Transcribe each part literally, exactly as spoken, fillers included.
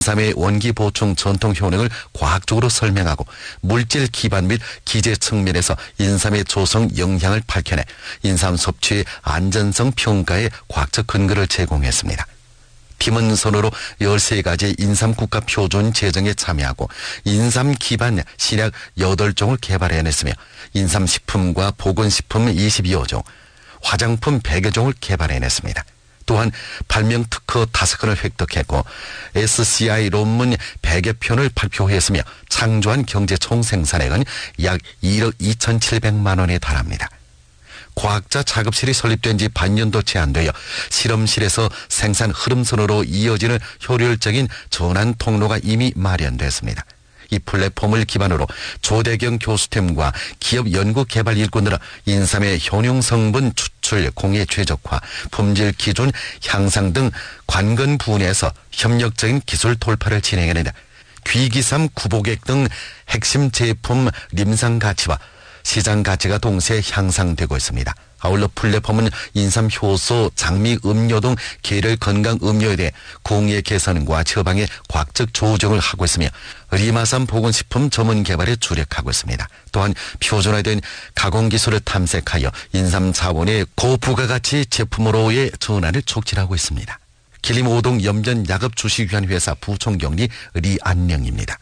인삼의 원기 보충 전통 효능을 과학적으로 설명하고 물질 기반 및 기재 측면에서 인삼의 조성 영향을 밝혀내 인삼 섭취의 안전성 평가에 과학적 근거를 제공했습니다. 팀은 손으로 열세 가지 인삼 국가 표준 제정에 참여하고 인삼 기반 신약 여덟 종을 개발해냈으며 인삼 식품과 보건식품 이십여 종, 화장품 백여 종을 개발해냈습니다. 또한 발명 특허 다섯 건을 획득했고 에스씨아이 논문 백여 편을 발표했으며 창조한 경제 총생산액은 약 일억 이천칠백만 원에 달합니다. 과학자 작업실이 설립된 지 반년도 채 안 되어 실험실에서 생산 흐름선으로 이어지는 효율적인 전환 통로가 이미 마련됐습니다. 이 플랫폼을 기반으로 조대경 교수팀과 기업 연구개발 일꾼들은 인삼의 효능 성분 추출, 공해 최적화, 품질 기준 향상 등 관건 부분에서 협력적인 기술 돌파를 진행했는데 귀기삼 구보객 등 핵심 제품 림상 가치와 시장 가치가 동시에 향상되고 있습니다. 아울러 플랫폼은 인삼 효소, 장미 음료 등 계열 건강 음료에 대해 공해 개선과 처방의 과학적 조정을 하고 있으며 리마삼 보건식품 전문 개발에 주력하고 있습니다. 또한 표준화된 가공기술을 탐색하여 인삼 자본의 고부가가치 제품으로의 전환을 촉진하고 있습니다. 길림 오동 연변 약업 주식위한 회사 부총경리 리안령입니다.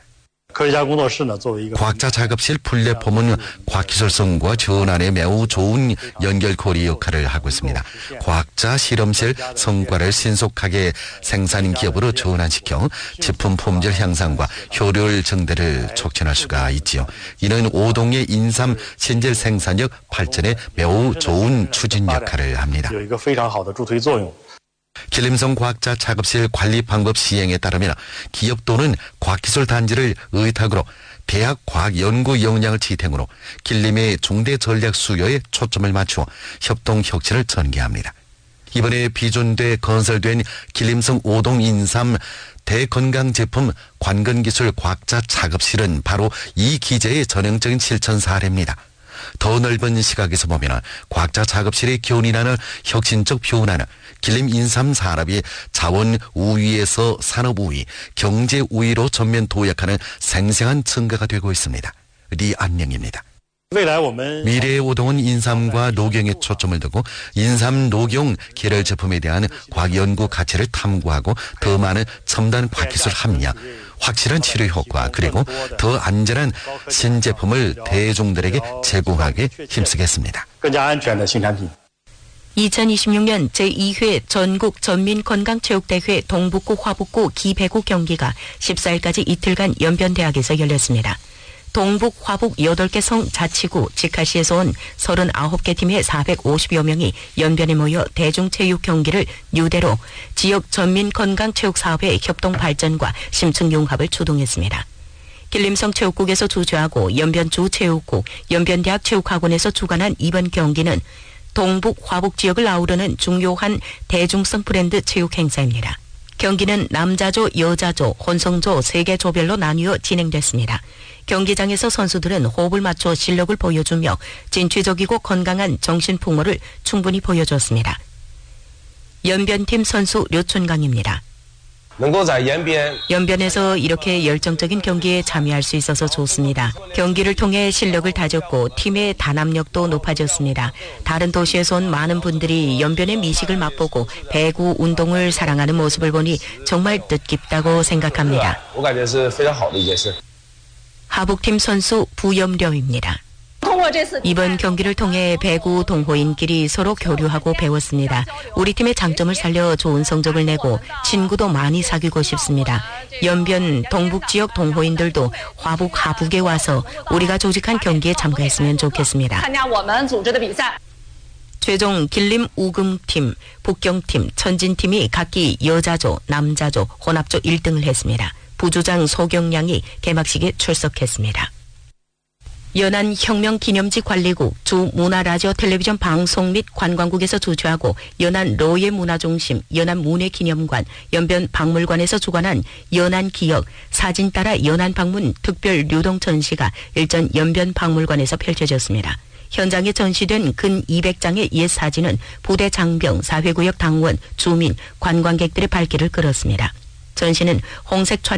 과학자 작업실 플랫폼은 과학기술성과 전환에 매우 좋은 연결고리 역할을 하고 있습니다. 과학자 실험실 성과를 신속하게 생산 기업으로 전환시켜 제품 품질 향상과 효율 증대를 촉진할 수가 있지요. 이는 오동의 인삼 신질 생산력 발전에 매우 좋은 추진 역할을 합니다. 길림성 과학자 작업실 관리 방법 시행에 따르면 기업 또는 과학기술 단지를 의탁으로 대학 과학연구 역량을 지탱으로 길림의 중대 전략 수요에 초점을 맞추어 협동 혁신을 전개합니다. 이번에 비준돼 건설된 길림성 오동 인삼 대건강제품 관건기술 과학자 작업실은 바로 이 기제의 전형적인 실천 사례입니다. 더 넓은 시각에서 보면 과학자 작업실의 견인하는 혁신적 변화는 길림 인삼 산업이 자원 우위에서 산업 우위, 경제 우위로 전면 도약하는 생생한 증거가 되고 있습니다. 리안령입니다. 미래의 오동은 인삼과 녹용에 초점을 두고 인삼 녹용 계열 제품에 대한 과학 연구 가치를 탐구하고 더 많은 첨단 과학기술 합리화, 확실한 치료 효과 그리고 더 안전한 신제품을 대중들에게 제공하기 힘쓰겠습니다. 이천이십육 년 제이 회 전국 전민건강체육대회 동북구 화북구 기배구 경기가 십사 일까지 이틀간 연변대학에서 열렸습니다. 동북, 화북 여덟 개 성 자치구 직하시에서 온 서른아홉 개 팀의 사백오십여 명이 연변에 모여 대중체육 경기를 뉴대로 지역 전민건강체육사업의 협동 발전과 심층 융합을 추동했습니다. 길림성 체육국에서 주최하고 연변주 체육국, 연변대학 체육학원에서 주관한 이번 경기는 동북, 화북 지역을 아우르는 중요한 대중성 브랜드 체육 행사입니다. 경기는 남자조, 여자조, 혼성조 세 개 조별로 나뉘어 진행됐습니다. 경기장에서 선수들은 호흡을 맞춰 실력을 보여주며 진취적이고 건강한 정신풍모를 충분히 보여줬습니다. 연변팀 선수 류춘강입니다. 연변에서 이렇게 열정적인 경기에 참여할 수 있어서 좋습니다. 경기를 통해 실력을 다졌고 팀의 단합력도 높아졌습니다. 다른 도시에서 온 많은 분들이 연변의 미식을 맛보고 배구 운동을 사랑하는 모습을 보니 정말 뜻깊다고 생각합니다. 하북팀 선수 부염려입니다. 이번 경기를 통해 배구 동호인끼리 서로 교류하고 배웠습니다. 우리 팀의 장점을 살려 좋은 성적을 내고 친구도 많이 사귀고 싶습니다. 연변 동북 지역 동호인들도 화북 하북에 와서 우리가 조직한 경기에 참가했으면 좋겠습니다. 최종 길림 우금팀, 북경팀, 천진팀이 각기 여자조, 남자조, 혼합조 일 등을 했습니다. 부주장 소경량이 개막식에 출석했습니다. 연안혁명기념지 관리국, 주문화라디오 텔레비전 방송 및 관광국에서 주최하고 연안 로예문화중심, 연안문예기념관, 연변박물관에서 주관한 연안기억, 사진 따라 연안방문 특별 유동 전시가 일전 연변박물관에서 펼쳐졌습니다. 현장에 전시된 근 이백 장의 옛 사진은 부대 장병, 사회구역 당원, 주민, 관광객들의 발길을 끌었습니다. 전시는 홍색